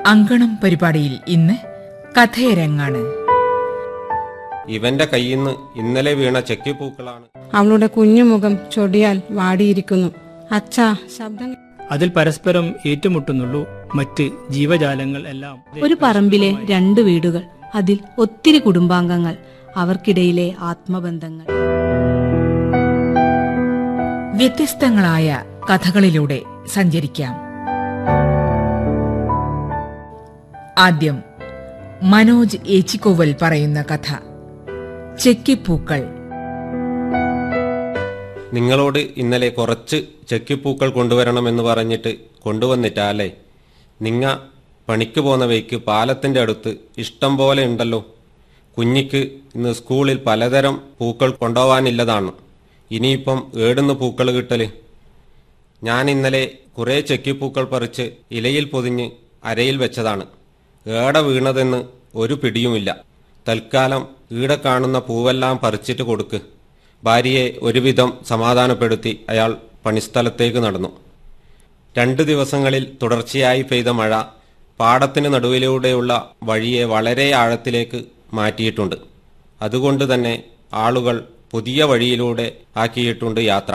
അങ്കണം പരിപാടിയിൽ ഇന്ന് കഥയരങ്ങാണ്. ഇവന്റെ കയ്യിന്ന് ഇന്നലെ വീണ ചെക്കിപ്പൂക്കളാണ്. അവളുടെ കുഞ്ഞുമുഖം ചൊടിയാൽ വാടിയിരിക്കുന്നു. അച്ഛാ, ശബ്ദം. അതിൽ പരസ്പരം ഏറ്റുമുട്ടുന്നുള്ളൂ മറ്റ് ജീവജാലങ്ങൾ എല്ലാം. ഒരു പറമ്പിലെ 2 വീടുകൾ, അതിൽ ഒത്തിരി കുടുംബാംഗങ്ങൾ, അവർക്കിടയിലെ ആത്മബന്ധങ്ങൾ. വ്യത്യസ്തങ്ങളായ കഥകളിലൂടെ സഞ്ചരിക്കാം. ആദ്യം മനോജ് ഏച്ചിക്കോവൽ പറയുന്ന കഥ ചെക്കിപ്പൂക്കൾ. നിങ്ങളോട് ഇന്നലെ കുറച്ച് ചെക്കിപ്പൂക്കൾ കൊണ്ടുവരണമെന്ന് പറഞ്ഞിട്ട് കൊണ്ടുവന്നിട്ടാലേ? നിങ്ങ പണിക്ക് പോന്ന വഴിക്ക് പാലത്തിന്റെ അടുത്ത് ഇഷ്ടം പോലെ ഉണ്ടല്ലോ. കുഞ്ഞിക്ക് ഇന്ന് സ്കൂളിൽ പലതരം പൂക്കൾ കൊണ്ടുപോവാനില്ലതാണ്. ഇനിയിപ്പം ഏടുന്ന് പൂക്കൾ കിട്ടല്? ഞാൻ ഇന്നലെ കുറേ ചെക്കിപ്പൂക്കൾ പറിച്ച് ഇലയിൽ പൊതിഞ്ഞ് അരയിൽ വെച്ചതാണ്. ഏടെ വീണതെന്ന് ഒരു പിടിയുമില്ല. തൽക്കാലം ഈടെ കാണുന്ന പൂവെല്ലാം പറിച്ചിട്ട് കൊടുക്ക്. ഭാര്യയെ ഒരുവിധം സമാധാനപ്പെടുത്തി അയാൾ പണിസ്ഥലത്തേക്ക് നടന്നു. 2 ദിവസങ്ങളിൽ തുടർച്ചയായി പെയ്ത മഴ പാടത്തിന് നടുവിലൂടെയുള്ള വഴിയെ വളരെ ആഴത്തിലേക്ക് മാറ്റിയിട്ടുണ്ട്. അതുകൊണ്ട് തന്നെ ആളുകൾ പുതിയ വഴിയിലൂടെ ആക്കിയിട്ടുണ്ട് യാത്ര.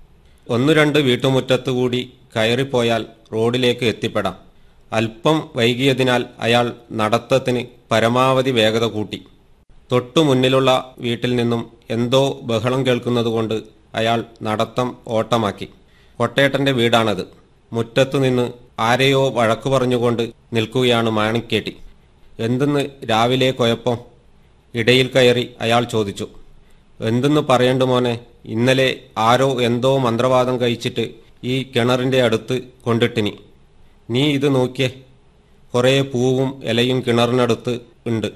1-2 വീട്ടുമുറ്റത്തുകൂടി കയറിപ്പോയാൽ റോഡിലേക്ക് എത്തിപ്പെടാം. അല്പം വൈകിയതിനാൽ അയാൾ നടത്തത്തിന് പരമാവധി വേഗത കൂട്ടി. തൊട്ടു മുന്നിലുള്ള വീട്ടിൽ നിന്നും എന്തോ ബഹളം കേൾക്കുന്നതുകൊണ്ട് അയാൾ നടത്തം ഓട്ടമാക്കി. കൊട്ടേട്ടന്റെ വീടാണത്. മുറ്റത്തുനിന്ന് ആരെയോ വഴക്കു പറഞ്ഞുകൊണ്ട് നിൽക്കുകയാണ് മാണിക്കേട്ടി. എന്തെന്ന് രാവിലെ കുഴപ്പം? ഇടയിൽ കയറി അയാൾ ചോദിച്ചു. എന്തെന്ന് പറയണ്ടു മോനെ, ഇന്നലെ ആരോ എന്തോ മന്ത്രവാദം കഴിച്ചിട്ട് ഈ കിണറിന്റെ അടുത്ത് കൊണ്ടിട്ടിനി. നീ ഇത് നോക്കിയേ, കുറേ പൂവും ഇലയും കിണറിനടുത്ത് ഉണ്ട്.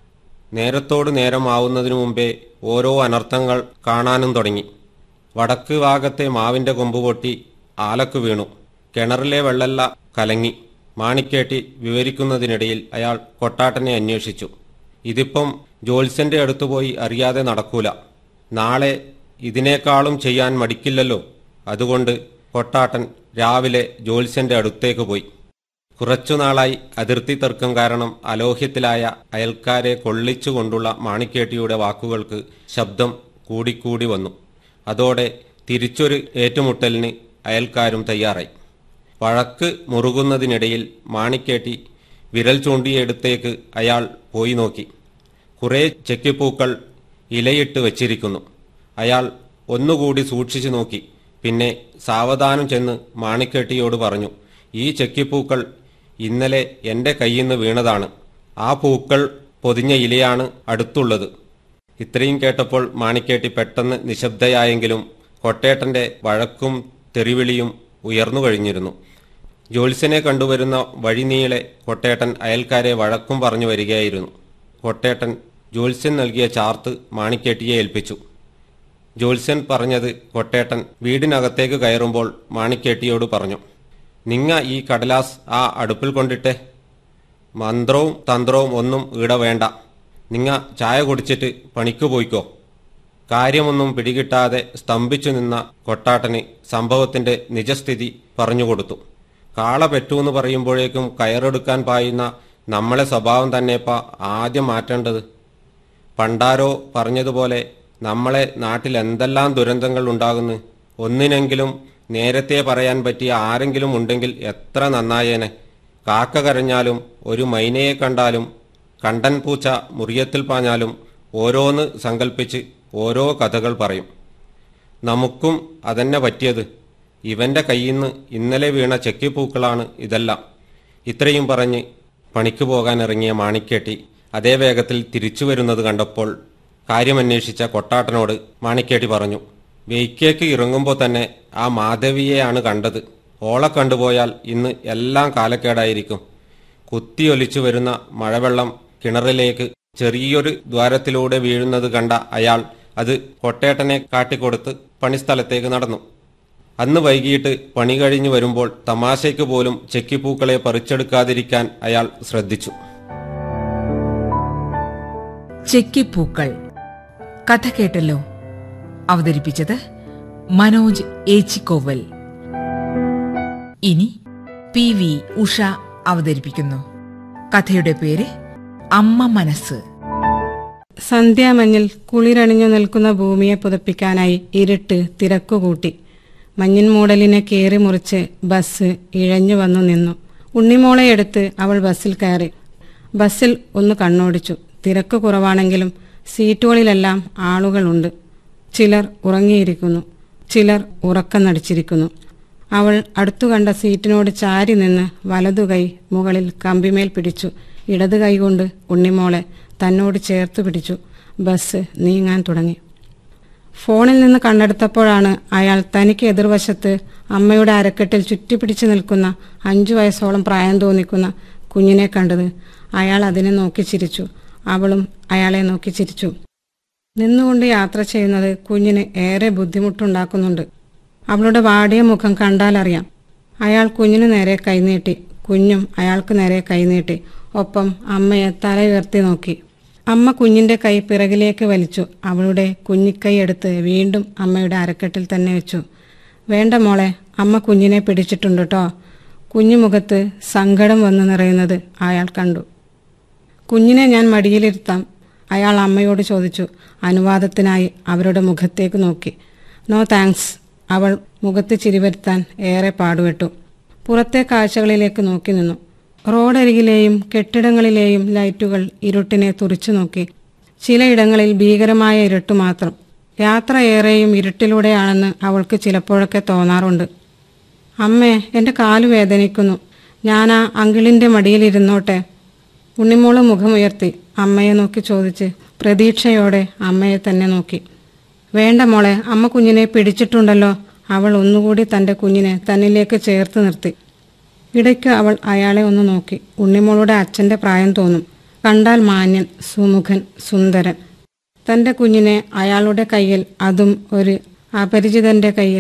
നേരത്തോട് നേരം ആവുന്നതിനു മുമ്പേ ഓരോ അനർത്ഥങ്ങൾ കാണാനും തുടങ്ങി. വടക്ക് ഭാഗത്തെ മാവിന്റെ കൊമ്പ് പൊട്ടി ആലക്ക് വീണു. കിണറിലെ വെള്ളെല്ലാം കലങ്ങി. മാണിക്കേട്ടി വിവരിക്കുന്നതിനിടയിൽ അയാൾ കൊട്ടാട്ടനെ അന്വേഷിച്ചു. ഇതിപ്പം ജോത്സ്യന്റെ അടുത്ത് പോയി അറിയാതെ നടക്കൂല. നാളെ ഇതിനേക്കാളും ചെയ്യാൻ മടിക്കില്ലല്ലോ. അതുകൊണ്ട് കൊട്ടാട്ടൻ രാവിലെ ജോത്സ്യന്റെ അടുത്തേക്ക് പോയി. കുറച്ചുനാളായി അതിർത്തി തർക്കം കാരണം അലോഹ്യത്തിലായ അയൽക്കാരെ കൊള്ളിച്ചുകൊണ്ടുള്ള മാണിക്കേട്ടിയുടെ വാക്കുകൾക്ക് ശബ്ദം കൂടിക്കൂടി വന്നു. അതോടെ തിരിച്ചൊരു ഏറ്റുമുട്ടലിന് അയൽക്കാരും തയ്യാറായി. വഴക്ക് മുറുകുന്നതിനിടയിൽ മാണിക്കേട്ടി വിരൽ ചൂണ്ടിയെടുത്തേക്ക് അയാൾ പോയി നോക്കി. കുറേ ചെക്കിപ്പൂക്കൾ ഇലയിട്ട് വച്ചിരിക്കുന്നു. അയാൾ ഒന്നുകൂടി സൂക്ഷിച്ചു നോക്കി. പിന്നെ സാവധാനം ചെന്ന് മാണിക്കേട്ടിയോട് പറഞ്ഞു, ഈ ചെക്കിപ്പൂക്കൾ ഇന്നലെ എന്റെ കയ്യിൽ നിന്ന് വീണതാണ്. ആ പൂക്കൾ പൊതിഞ്ഞ ഇലയാണ് അടുത്തുള്ളത്. ഇത്രയും കേട്ടപ്പോൾ മാണിക്കേട്ടി പെട്ടെന്ന് നിശബ്ദയായെങ്കിലും കൊട്ടേട്ടന്റെ വഴക്കും തെറിവിളിയും ഉയർന്നു കഴിഞ്ഞിരുന്നു. ജോത്സ്യനെ കണ്ടുവരുന്ന വഴിനീളെ കൊട്ടേട്ടൻ അയൽക്കാരെ വഴക്കും പറഞ്ഞു വരികയായിരുന്നു. കൊട്ടേട്ടൻ ജോത്സ്യൻ നൽകിയ ചാർത്ത് മാണിക്കേട്ടിയെ ഏൽപ്പിച്ചു. ജോത്സ്യൻ പറഞ്ഞത് കൊട്ടേട്ടൻ വീടിനകത്തേക്ക് കയറുമ്പോൾ മാണിക്കേട്ടിയോട് പറഞ്ഞു, നിങ്ങ ഈ കടലാസ് ആ അടുപ്പിൽ കൊണ്ടിട്ടെ. മന്ത്രവും തന്ത്രവും ഒന്നും ഈട വേണ്ട. നിങ്ങ ചായ കുടിച്ചിട്ട് പണിക്ക് പോയിക്കോ. കാര്യമൊന്നും പിടികിട്ടാതെ സ്തംഭിച്ചു നിന്ന കൊട്ടാട്ടന് സംഭവത്തിന്റെ നിജസ്ഥിതി പറഞ്ഞുകൊടുത്തു. കാള പെറ്റൂന്ന് പറയുമ്പോഴേക്കും കയറെടുക്കാൻ പായുന്ന നമ്മളെ സ്വഭാവം തന്നെപ്പാ ആദ്യം മാറ്റേണ്ടത്. പണ്ടാരോ പറഞ്ഞതുപോലെ നമ്മളെ നാട്ടിൽ എന്തെല്ലാം ദുരന്തങ്ങൾ ഉണ്ടാകുന്നു. ഒന്നിനെങ്കിലും നേരത്തെ പറയാൻ പറ്റിയ ആരെങ്കിലും ഉണ്ടെങ്കിൽ എത്ര നന്നായേനെ. കാക്ക കരഞ്ഞാലും ഒരു മൈനയെ കണ്ടാലും കണ്ടൻ പൂച്ച മുറിയത്തിൽ പാഞ്ഞാലും ഓരോന്ന് സങ്കൽപ്പിച്ച് ഓരോ കഥകൾ പറയും. നമുക്കും അതന്നെ പറ്റിയത്. ഇവന്റെ കയ്യിന്ന് ഇന്നലെ വീണ ചെക്കിപ്പൂക്കളാണ് ഇതെല്ലാം. ഇത്രയും പറഞ്ഞ് പണിക്ക് പോകാനിറങ്ങിയ മാണിക്കേട്ടി അതേ വേഗത്തിൽ തിരിച്ചു വരുന്നത് കണ്ടപ്പോൾ കാര്യമന്വേഷിച്ച കൊട്ടാട്ടനോട് മാണിക്കേട്ടി പറഞ്ഞു, വെയ്ക്കേക്ക് ഇറങ്ങുമ്പോൾ തന്നെ ആ മാധവിയെയാണ് കണ്ടത്. ഓളെ കണ്ടുപോയാൽ ഇന്ന് എല്ലാം കാലക്കേടായിരിക്കും. കുത്തിയൊലിച്ചു വരുന്ന മഴവെള്ളം കിണറിലേക്ക് ചെറിയൊരു ദ്വാരത്തിലൂടെ വീഴുന്നത് കണ്ട അയാൾ അത് കൊട്ടേട്ടനെ കാട്ടിക്കൊടുത്ത് പണിസ്ഥലത്തേക്ക് നടന്നു. അന്ന് വൈകിട്ട് പണി കഴിഞ്ഞു വരുമ്പോൾ തമാശയ്ക്ക് പോലും ചെക്കിപ്പൂക്കളെ പറിച്ചെടുക്കാതിരിക്കാൻ അയാൾ ശ്രദ്ധിച്ചു. ചെക്കിപ്പൂക്കൾ കഥ കേട്ടല്ലോ. അവതരിപ്പിച്ചത് മനോജ് ഏച്ചിക്കോവൽ. ഇനി പി വി ഉഷ അവതരിപ്പിക്കുന്നു. കഥയുടെ പേര് അമ്മ മനസ്സ്. സന്ധ്യാമഞ്ഞിൽ കുളിരണിഞ്ഞു നിൽക്കുന്ന ഭൂമിയെ പുതപ്പിക്കാനായി ഇരുട്ട് തിരക്കുകൂട്ടി. മഞ്ഞിൻ മൂടലിനെ കീറി മുറിച്ച് ബസ് ഇഴഞ്ഞു വന്നു നിന്നു. ഉണ്ണിമോളെ എടുത്ത് അവൾ ബസ്സിൽ കയറി. ബസ്സിൽ ഒന്ന് കണ്ണോടിച്ചു. തിരക്ക് കുറവാണെങ്കിലും സീറ്റുകളിലെല്ലാം ആളുകളുണ്ട്. ചിലർ ഉറങ്ങിയിരിക്കുന്നു, ചിലർ ഉറക്കം നടിച്ചിരിക്കുന്നു. അവൾ അടുത്തു കണ്ട സീറ്റിനോട് ചാരി നിന്ന് വലതുകൈ മുകളിൽ കമ്പിമേൽ പിടിച്ചു. ഇടത് കൈകൊണ്ട് ഉണ്ണിമോളെ തന്നോട് ചേർത്തു പിടിച്ചു. ബസ് നീങ്ങാൻ തുടങ്ങി. ഫോണിൽ നിന്ന് കണ്ടെടുത്തപ്പോഴാണ് അയാൾ തനിക്ക് എതിർവശത്ത് അമ്മയുടെ അരക്കെട്ടിൽ ചുറ്റിപ്പിടിച്ചു നിൽക്കുന്ന 5 വയസ്സോളം പ്രായം തോന്നിക്കുന്ന കുഞ്ഞിനെ കണ്ടത്. അയാൾ അതിനെ നോക്കി ചിരിച്ചു. അവളും അയാളെ നോക്കി ചിരിച്ചു. നിന്നുകൊണ്ട് യാത്ര ചെയ്യുന്നത് കുഞ്ഞിന് ഏറെ ബുദ്ധിമുട്ടുണ്ടാക്കുന്നുണ്ട്. അവളുടെ വാടിയ മുഖം കണ്ടാലറിയാം. അയാൾ കുഞ്ഞിന് നേരെ കൈനീട്ടി. കുഞ്ഞും അയാൾക്ക് നേരെ കൈനീട്ടി. ഒപ്പം അമ്മയെ തല ഉയർത്തി നോക്കി. അമ്മ കുഞ്ഞിന്റെ കൈ പിറകിലേക്ക് വലിച്ചു. അവളുടെ കുഞ്ഞിക്കൈ എടുത്ത് വീണ്ടും അമ്മയുടെ അരക്കെട്ടിൽ തന്നെ വെച്ചു. വേണ്ട മോളെ, അമ്മ കുഞ്ഞിനെ പിടിച്ചിട്ടുണ്ട് കേട്ടോ. കുഞ്ഞു മുഖത്ത് സങ്കടം വന്നു നിറയുന്നത് അയാൾ കണ്ടു. കുഞ്ഞിനെ ഞാൻ മടിയിലിരുത്താം, അയാൾ അമ്മയോട് ചോദിച്ചു. അനുവാദത്തിനായി അവരുടെ മുഖത്തേക്ക് നോക്കി. No thanks. അവൾ മുഖത്ത് ചിരിവരുത്താൻ ഏറെ പാടുപെട്ടു. പുറത്തെ കാഴ്ചകളിലേക്ക് നോക്കി നിന്നു. റോഡരികിലെയും കെട്ടിടങ്ങളിലെയും ലൈറ്റുകൾ ഇരുട്ടിനെ തുറിച്ചു നോക്കി. ചിലയിടങ്ങളിൽ ഭീകരമായ ഇരുട്ട് മാത്രം. യാത്ര ഏറെയും ഇരുട്ടിലൂടെയാണെന്ന് അവൾക്ക് ചിലപ്പോഴൊക്കെ തോന്നാറുണ്ട്. അമ്മേ, എൻ്റെ കാലു വേദനിക്കുന്നു. ഞാൻ ആ അങ്കിളിൻ്റെ മടിയിലിരുന്നോട്ടെ? ഉണ്ണിമോള് മുഖമുയർത്തി അമ്മയെ നോക്കി ചോദിച്ച് പ്രതീക്ഷയോടെ അമ്മയെ തന്നെ നോക്കി. വേണ്ട മോളെ, അമ്മ കുഞ്ഞിനെ പിടിച്ചിട്ടുണ്ടല്ലോ. അവൾ ഒന്നുകൂടി തൻ്റെ കുഞ്ഞിനെ തന്നിലേക്ക് ചേർത്ത് നിർത്തി. ഇടയ്ക്ക് അവൾ അയാളെ ഒന്ന് നോക്കി. ഉണ്ണിമോളുടെ അച്ഛൻ്റെ പ്രായം തോന്നും. കണ്ടാൽ മാന്യൻ, സുമുഖൻ, സുന്ദരൻ. തൻ്റെ കുഞ്ഞിനെ അയാളുടെ കയ്യിൽ, അതും ഒരു അപരിചിതന്റെ കയ്യിൽ.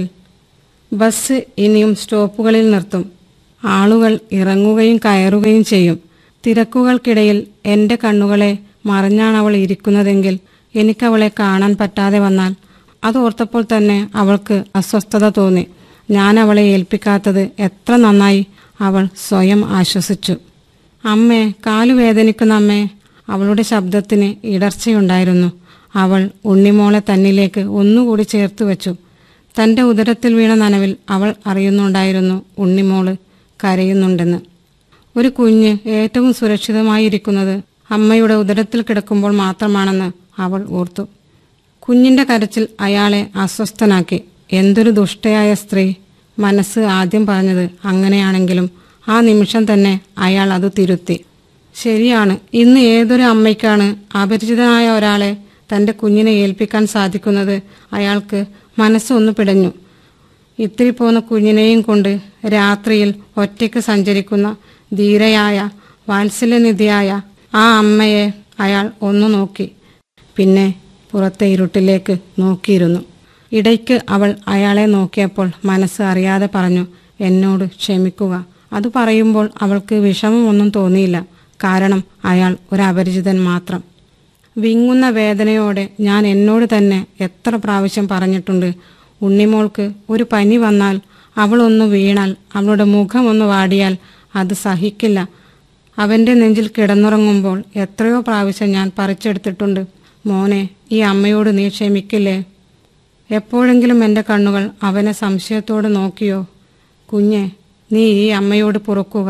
ബസ് ഇനിയും സ്റ്റോപ്പുകളിൽ നിർത്തും. ആളുകൾ ഇറങ്ങുകയും കയറുകയും ചെയ്യും. തിരക്കുകൾക്കിടയിൽ എൻ്റെ കണ്ണുകളെ മറിഞ്ഞാണവൾ ഇരിക്കുന്നതെങ്കിൽ എനിക്കവളെ കാണാൻ പറ്റാതെ വന്നാൽ അതോർത്തപ്പോൾ തന്നെ അവൾക്ക് അസ്വസ്ഥത തോന്നി. ഞാൻ അവളെ ഏൽപ്പിക്കാത്തത് എത്ര നന്നായി, അവൾ സ്വയം ആശ്വസിച്ചു. അമ്മേ, കാലു വേദനിക്കുന്ന അമ്മേ. അവളുടെ ശബ്ദത്തിന് ഇടർച്ചയുണ്ടായിരുന്നു. അവൾ ഉണ്ണിമോളെ തന്നിലേക്ക് ഒന്നുകൂടി ചേർത്ത് വെച്ചു. തൻ്റെ ഉദരത്തിൽ വീണ നനവിൽ അവൾ അറിയുന്നുണ്ടായിരുന്നു ഉണ്ണിമോള് കരയുന്നുണ്ടെന്ന്. ഒരു കുഞ്ഞ് ഏറ്റവും സുരക്ഷിതമായിരിക്കുന്നത് അമ്മയുടെ ഉദരത്തിൽ കിടക്കുമ്പോൾ മാത്രമാണെന്ന് അവൾ ഓർത്തു. കുഞ്ഞിന്റെ കരച്ചിൽ അയാളെ അസ്വസ്ഥനാക്കി. എന്തൊരു ദുഷ്ടയായ സ്ത്രീ! മനസ്സ് ആദ്യം പറഞ്ഞത് അങ്ങനെയാണെങ്കിലും ആ നിമിഷം തന്നെ അയാൾ അത് തിരുത്തി. ശരിയാണ്, ഇന്ന് ഏതൊരു അമ്മയ്ക്കാണ് അപരിചിതനായ ഒരാളെ തൻ്റെ കുഞ്ഞിനെ ഏൽപ്പിക്കാൻ സാധിക്കുന്നത്? അയാൾക്ക് മനസ്സൊന്നു പിടഞ്ഞു. ഇത്തിരി പോന്ന കുഞ്ഞിനെയും കൊണ്ട് രാത്രിയിൽ ഒറ്റയ്ക്ക് സഞ്ചരിക്കുന്ന ധീരയായ വാത്സല്യനിധിയായ ആ അമ്മയെ അയാൾ ഒന്നു നോക്കി. പിന്നെ പുറത്തെ ഇരുട്ടിലേക്ക് നോക്കിയിരുന്നു. ഇടയ്ക്ക് അവൾ അയാളെ നോക്കിയപ്പോൾ മനസ്സ് അറിയാതെ പറഞ്ഞു, എന്നോട് ക്ഷമിക്കുക. അത് പറയുമ്പോൾ അവൾക്ക് വിഷമമൊന്നും തോന്നിയില്ല. കാരണം അയാൾ ഒരു അപരിചിതൻ മാത്രം. വിങ്ങുന്ന വേദനയോടെ ഞാൻ എന്നോട് തന്നെ എത്ര പ്രാവശ്യം പറഞ്ഞിട്ടുണ്ട്, ഉണ്ണിമോൾക്ക് ഒരു പനി വന്നാൽ, അവളൊന്ന് വീണാൽ, അവളുടെ മുഖമൊന്ന് വാടിയാൽ അത് സഹിക്കില്ല. അവൻ്റെ നെഞ്ചിൽ കിടന്നുറങ്ങുമ്പോൾ എത്രയോ പ്രാവശ്യം ഞാൻ പറിച്ചെടുത്തിട്ടുണ്ട്. മോനെ, ഈ അമ്മയോട് നീ ക്ഷമിക്കില്ലേ? എപ്പോഴെങ്കിലും എൻ്റെ കണ്ണുകൾ അവനെ സംശയത്തോടെ നോക്കിയോ? കുഞ്ഞെ, നീ ഈ അമ്മയോട് പൊറുക്കുക.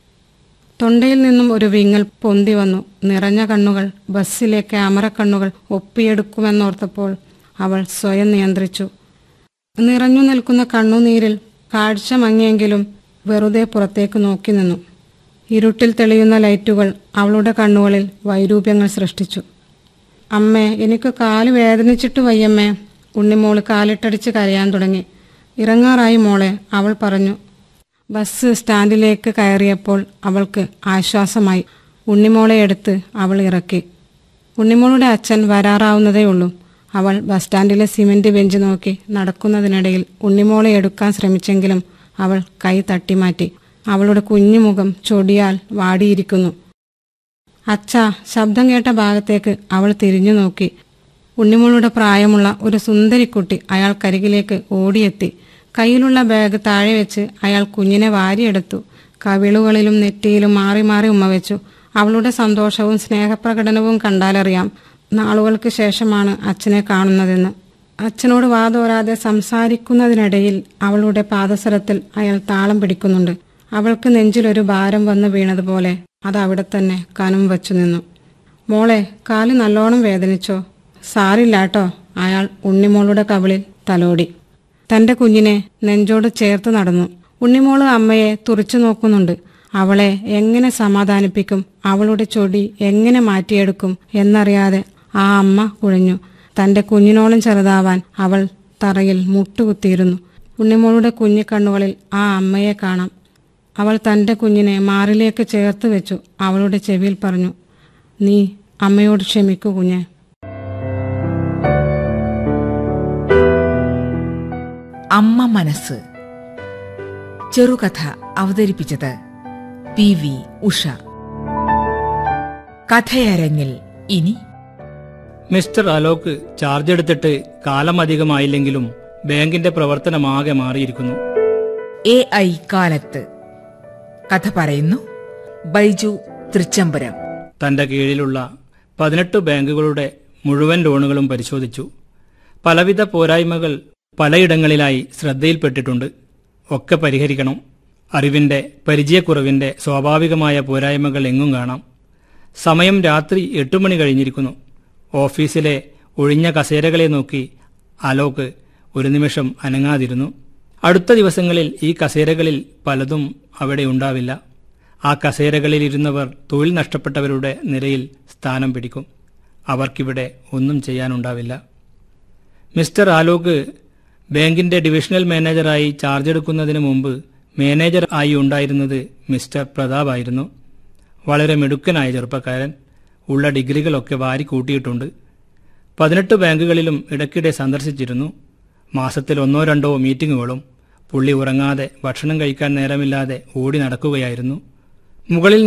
തൊണ്ടയിൽ നിന്നും ഒരു വിങ്ങൽ പൊന്തി വന്നു. നിറഞ്ഞ കണ്ണുകൾ ബസ്സിലെ ക്യാമറ കണ്ണുകൾ ഒപ്പിയെടുക്കുമെന്നോർത്തപ്പോൾ അവൾ സ്വയം നിയന്ത്രിച്ചു. നിറഞ്ഞു നിൽക്കുന്ന കണ്ണുനീരിൽ കാഴ്ച മങ്ങിയെങ്കിലും വെറുതെ പുറത്തേക്ക് നോക്കി നിന്നു. ഇരുട്ടിൽ തെളിയുന്ന ലൈറ്റുകൾ അവളുടെ കണ്ണുകളിൽ വൈരൂപ്യങ്ങൾ സൃഷ്ടിച്ചു. അമ്മേ, എനിക്ക് കാല് വേദനിച്ചിട്ട് വയ്യമ്മേ. ഉണ്ണിമോള് കാലിട്ടടിച്ച് കരയാൻ തുടങ്ങി. ഇറങ്ങാറായി മോളെ, അവൾ പറഞ്ഞു. ബസ് സ്റ്റാൻഡിലേക്ക് കയറിയപ്പോൾ അവൾക്ക് ആശ്വാസമായി. ഉണ്ണിമോളെ എടുത്ത് അവൾ ഇറക്കി. ഉണ്ണിമോളുടെ അച്ഛൻ വരാറാവുന്നതേ ഉള്ളൂ. അവൾ ബസ് സ്റ്റാൻഡിലെ സിമന്റ് ബെഞ്ച് നോക്കി നടക്കുന്നതിനിടയിൽ ഉണ്ണിമോളെ എടുക്കാൻ ശ്രമിച്ചെങ്കിലും അവൾ കൈ തട്ടിമാറ്റി. അവളുടെ കുഞ്ഞുമുഖം ചൊടിയാൽ വാടിയിരിക്കുന്നു. അച്ഛാ, ശബ്ദം കേട്ട ഭാഗത്തേക്ക് അവൾ തിരിഞ്ഞു നോക്കി. ഉണ്ണിമോളുടെ പ്രായമുള്ള ഒരു സുന്ദരിക്കുട്ടി അയാൾക്കരികിലേക്ക് ഓടിയെത്തി. കയ്യിലുള്ള ബാഗ് താഴെ വെച്ച് അയാൾ കുഞ്ഞിനെ വാരിയെടുത്തു. കവിളുകളിലും നെറ്റിയിലും മാറി മാറി ഉമ്മ വെച്ചു. അവളുടെ സന്തോഷവും സ്നേഹപ്രകടനവും കണ്ടാലറിയാം നാളുകൾക്ക് ശേഷമാണ് അച്ഛനെ കാണുന്നതെന്ന്. അച്ഛനോട് വാതോരാതെ സംസാരിക്കുന്നതിനിടയിൽ അവളുടെ പാദസരത്തിൽ അയാൾ താളം പിടിക്കുന്നുണ്ട്. അവൾക്ക് നെഞ്ചിലൊരു ഭാരം വന്നു വീണതുപോലെ അത് അവിടെ തന്നെ കനം വച്ചു നിന്നു. മോളെ, കാല് നല്ലോണം വേദനിച്ചോ? സാരില്ലാട്ടോ. അയാൾ ഉണ്ണിമോളുടെ കവിളിൽ തലോടി. തന്റെ കുഞ്ഞിനെ നെഞ്ചോട് ചേർത്ത് നടന്നു. ഉണ്ണിമോള് അമ്മയെ തുറിച്ചു നോക്കുന്നുണ്ട്. അവളെ എങ്ങനെ സമാധാനിപ്പിക്കും, അവളുടെ ചൊടി എങ്ങനെ മാറ്റിയെടുക്കും എന്നറിയാതെ ആ അമ്മ കുഴഞ്ഞു. തന്റെ കുഞ്ഞിനോളം ചെറുതാവാൻ അവൾ തറയിൽ മുട്ടുകുത്തിയിരുന്നു. ഉണ്ണിമോളുടെ കുഞ്ഞിക്കണ്ണുകളിൽ ആ അമ്മയെ കാണാം. അവൾ തന്റെ കുഞ്ഞിനെ മാറിലേക്ക് ചേർത്ത് വെച്ചു. അവളുടെ ചെവിയിൽ പറഞ്ഞു, നീ അമ്മയോട് ക്ഷമിക്കൂ കുഞ്ഞെ. അമ്മ മനസ്സ്. ചെറുകഥ അവതരിപ്പിച്ചത് PV ഉഷ. കഥയരങ്ങിൽ ഇനി മിസ്റ്റർ അലോക് ചാർജ് എടുത്തിട്ട് കാലമധികമായില്ലെങ്കിലും ബാങ്കിന്റെ പ്രവർത്തനമാകെ മാറിയിരിക്കുന്നു. AI കാലത്ത്. കഥ പറയുന്നു ബൈജു തൃച്ചംബരം. തന്റെ കീഴിലുള്ള 18 ബാങ്കുകളുടെ മുഴുവൻ ലോണുകളും പരിശോധിച്ചു. പലവിധ പോരായ്മകൾ പലയിടങ്ങളിലായി ശ്രദ്ധയിൽപ്പെട്ടിട്ടുണ്ട്. ഒക്കെ പരിഹരിക്കണം. അറിവിന്റെ പരിചയക്കുറവിന്റെ സ്വാഭാവികമായ പോരായ്മകൾ എങ്ങും കാണാം. സമയം രാത്രി 8 മണി കഴിഞ്ഞിരിക്കുന്നു. ഓഫീസിലെ ഒഴിഞ്ഞ കസേരകളെ നോക്കി അലോക് ഒരു നിമിഷം അനങ്ങാതിരുന്നു. അടുത്ത ദിവസങ്ങളിൽ ഈ കസേരകളിൽ പലതും അവിടെ ഉണ്ടാവില്ല. ആ കസേരകളിൽ ഇരുന്നവർ തൊഴിൽ നഷ്ടപ്പെട്ടവരുടെ നിരയിൽ സ്ഥാനം പിടിക്കും. അവർക്കിവിടെ ഒന്നും ചെയ്യാനുണ്ടാവില്ല. മിസ്റ്റർ അലോക് ബാങ്കിന്റെ ഡിവിഷണൽ മാനേജറായി ചാർജ് എടുക്കുന്നതിന് മുമ്പ് മാനേജർ ആയി ഉണ്ടായിരുന്നത് മിസ്റ്റർ പ്രതാപ് ആയിരുന്നു. വളരെ മിടുക്കനായ ചെറുപ്പക്കാരൻ. ഉള്ള ഡിഗ്രികളൊക്കെ വാരി കൂട്ടിയിട്ടുണ്ട്. 18 ബാങ്കുകളിലും ഇടയ്ക്കിടെ സന്ദർശിച്ചിരുന്നു. മാസത്തിൽ 1-2 മീറ്റിങ്ങുകളും. പുള്ളി ഉറങ്ങാതെ ഭക്ഷണം കഴിക്കാൻ നേരമില്ലാതെ ഓടി നടക്കുകയായിരുന്നു. മുകളിൽ